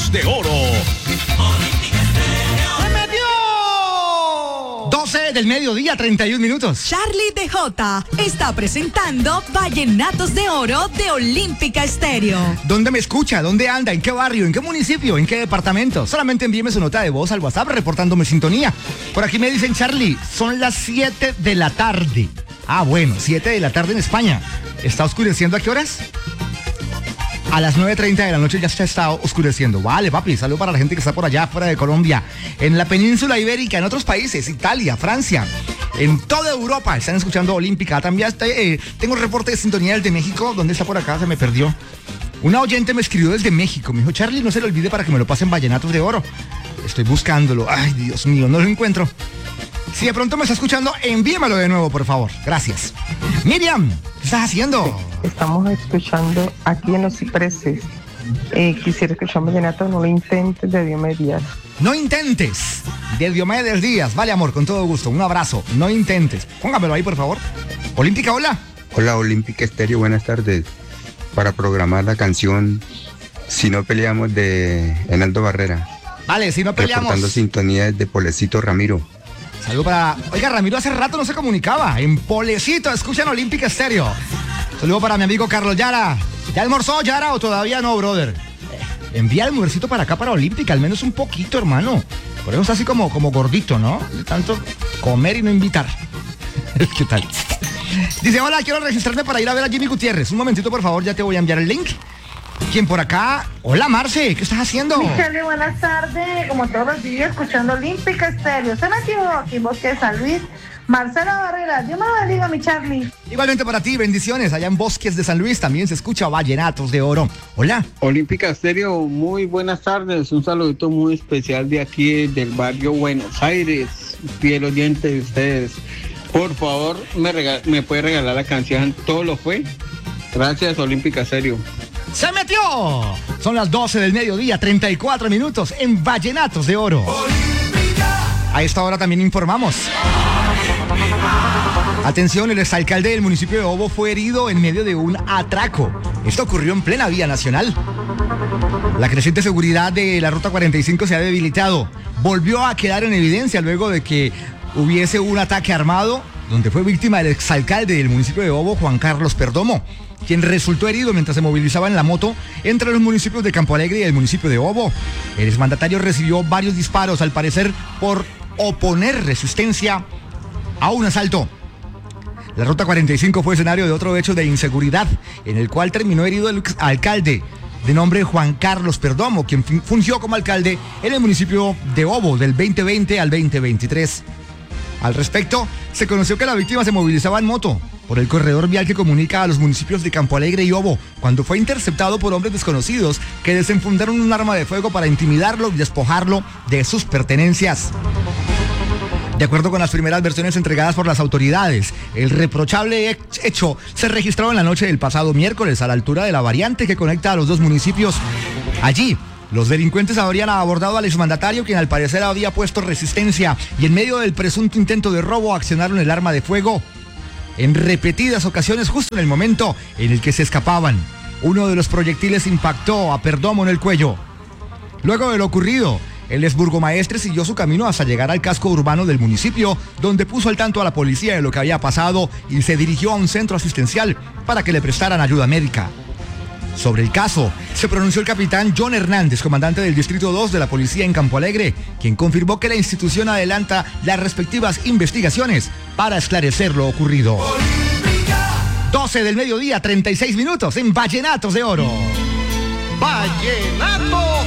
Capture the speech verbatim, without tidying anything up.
Vallenatos de Oro. doce del mediodía, treinta y un minutos. Charlie D J está presentando Vallenatos de Oro de Olímpica Estéreo. ¿Dónde me escucha? ¿Dónde anda? ¿En qué barrio? ¿En qué municipio? ¿En qué departamento? Solamente envíeme su nota de voz al WhatsApp reportándome sintonía. Por aquí me dicen, Charlie, son las siete de la tarde. Ah, bueno, siete de la tarde en España. ¿Está oscureciendo a qué horas? A las nueve treinta de la noche ya se está oscureciendo. Vale, papi, saludo para la gente que está por allá, fuera de Colombia, en la península ibérica, en otros países, Italia, Francia, en toda Europa, están escuchando Olímpica. También eh, tengo un reporte de sintonía del de México. ¿Dónde está por acá? Se me perdió. Una oyente me escribió desde México. Me dijo, Charlie, no se lo olvide para que me lo pasen Vallenatos de Oro. Estoy buscándolo. Ay, Dios mío, no lo encuentro. Si de pronto me está escuchando, envíemelo de nuevo, por favor. Gracias. Miriam, ¿qué estás haciendo? Estamos escuchando aquí en Los Cipreses. Eh, quisiera escuchar vallenato, no lo intentes, de Diomedes Díaz. No intentes, de Diomedes Díaz. Vale, amor, con todo gusto. Un abrazo. No intentes. Póngamelo ahí, por favor. Olímpica, hola. Hola, Olímpica Estéreo, buenas tardes. Para programar la canción Si no peleamos de Enaldo Barrera. Vale, si no peleamos. Reportando sintonía de Polecito Ramiro. Saludo para... Oiga, Ramiro hace rato no se comunicaba. En Polecito, escuchan Olímpica Estéreo. Saludo para mi amigo Carlos Yara. ¿Ya almorzó, Yara, o todavía no, brother? Eh, envía el mujercito para acá, para Olímpica, al menos un poquito, hermano. Por eso está así como, como gordito, ¿no? De tanto comer y no invitar. ¿Qué tal? Dice, hola, quiero registrarme para ir a ver a Jimmy Gutiérrez. Un momentito, por favor, ya te voy a enviar el link. ¿Quién por acá? Hola, Marce, ¿qué estás haciendo? Michelle, buenas tardes. Como todos los días, escuchando Olímpica Estéreo. Se metió aquí en Bosque de San Luis. Marcela Barrera, Dios me lo bendiga, mi Charlie. Igualmente para ti, bendiciones. Allá en Bosques de San Luis también se escucha Vallenatos de Oro. Hola. Olímpica Estéreo, muy buenas tardes. Un saludito muy especial de aquí, del barrio Buenos Aires. Fiel oyente de ustedes. Por favor, me, rega- me puede regalar la canción Todo lo fue. Gracias, Olímpica Estéreo. ¡Se metió! Son las doce del mediodía, treinta y cuatro minutos en Vallenatos de Oro. Olímpica. A esta hora también informamos. Atención, el exalcalde del municipio de Obo fue herido en medio de un atraco. Esto ocurrió en plena vía nacional. La creciente seguridad de la ruta cuarenta y cinco se ha debilitado. Volvió a quedar en evidencia luego de que hubiese un ataque armado donde fue víctima el exalcalde del municipio de Obo, Juan Carlos Perdomo, quien resultó herido mientras se movilizaba en la moto entre los municipios de Campo Alegre y el municipio de Obo. El exmandatario recibió varios disparos, al parecer por oponer resistencia a un asalto. La ruta cuarenta y cinco fue escenario de otro hecho de inseguridad, en el cual terminó herido el alcalde de nombre Juan Carlos Perdomo, quien fungió como alcalde en el municipio de Obo del veinte veinte al veinte veintitrés. Al respecto, se conoció que la víctima se movilizaba en moto por el corredor vial que comunica a los municipios de Campo Alegre y Obo, cuando fue interceptado por hombres desconocidos que desenfundaron un arma de fuego para intimidarlo y despojarlo de sus pertenencias. De acuerdo con las primeras versiones entregadas por las autoridades, el reprochable hecho se registró en la noche del pasado miércoles a la altura de la variante que conecta a los dos municipios. Allí, los delincuentes habrían abordado al exmandatario, quien al parecer había puesto resistencia, y en medio del presunto intento de robo accionaron el arma de fuego en repetidas ocasiones justo en el momento en el que se escapaban. Uno de los proyectiles impactó a Perdomo en el cuello. Luego de lo ocurrido, el exburgomaestre siguió su camino hasta llegar al casco urbano del municipio, donde puso al tanto a la policía de lo que había pasado y se dirigió a un centro asistencial para que le prestaran ayuda médica. Sobre el caso, se pronunció el capitán John Hernández, comandante del Distrito dos de la Policía en Campo Alegre, quien confirmó que la institución adelanta las respectivas investigaciones para esclarecer lo ocurrido. Olímpica. doce del mediodía, treinta y seis minutos en Vallenatos de Oro. ¡Vallenato!